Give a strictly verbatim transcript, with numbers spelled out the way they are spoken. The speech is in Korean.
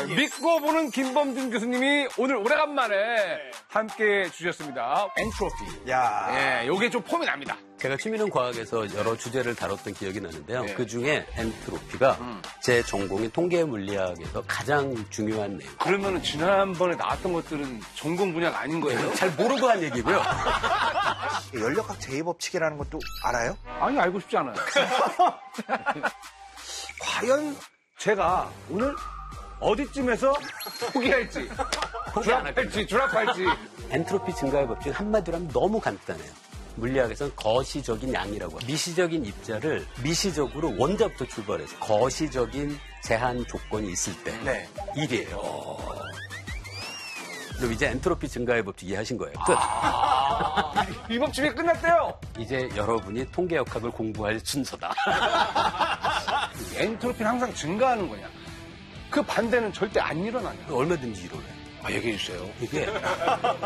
믿고 보는 김범준 교수님이 오늘 오래간만에 함께 해주셨습니다. 엔트로피. 야, 예, 요게 좀 폼이 납니다. 제가 취미는 과학에서 여러 주제를 다뤘던 기억이 나는데요. 네. 그중에 엔트로피가 음. 제 전공인 통계 물리학에서 가장 중요한 내용. 그러면은 지난번에 나왔던 것들은 전공 분야가 아닌 거예요? 잘 모르고 한 얘기고요. 연력학 제이법칙이라는 것도 알아요? 아니, 알고 싶지 않아요. 과연 제가 오늘 어디쯤에서 포기할지, 드랍할지, 드랍할지. 엔트로피 증가의 법칙 한마디로 하면 너무 간단해요. 물리학에서는 거시적인 양이라고 합니다. 미시적인 입자를 미시적으로 원자부터 출발해서 거시적인 제한 조건이 있을 때 네. 일이에요. 그럼 이제 엔트로피 증가의 법칙 이해하신 거예요. 끝. 아, 이 법칙이 끝났대요. 이제 여러분이 통계역학을 공부할 순서다. 엔트로피는 항상 증가하는 거냐? 그 반대는 절대 안 일어나냐? 얼마든지 일어나요. 아, 얘기해 주세요. 이게